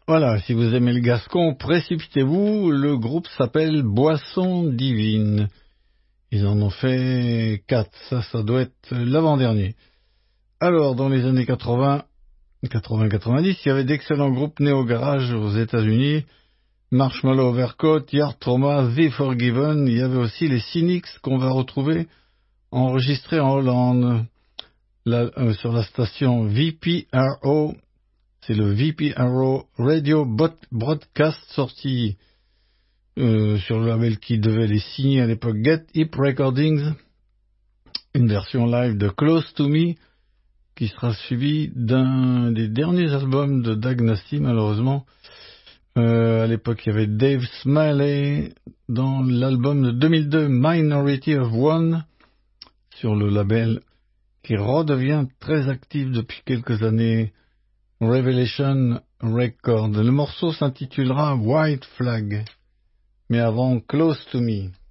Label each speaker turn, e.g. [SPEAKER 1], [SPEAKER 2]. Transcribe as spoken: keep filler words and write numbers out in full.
[SPEAKER 1] Voilà, si vous aimez le gascon, précipitez-vous. Le groupe s'appelle Boisson Divine. Ils en ont fait quatre. Ça, ça doit être l'avant-dernier. Alors, dans les années quatre-vingts, quatre-vingts quatre-vingt-dix, il y avait d'excellents groupes néo-garage aux États-Unis. Marshmallow Overcoat, Yard Trauma, The Forgiven. Il y avait aussi les Cynics qu'on va retrouver enregistrés en Hollande. La, euh, sur la station V P R O. C'est le V P R O Radio Broadcast sorti euh, sur le label qui devait les signer à l'époque, Get Hip Recordings. Une version live de Close to Me qui sera suivie d'un des derniers albums de Dag Nasty, malheureusement. Euh, à l'époque, il y avait Dave Smiley dans l'album de deux mille deux, Minority of One, sur le label qui redevient très actif depuis quelques années, Revelation Records. Le morceau s'intitulera White Flag, mais avant Close to Me.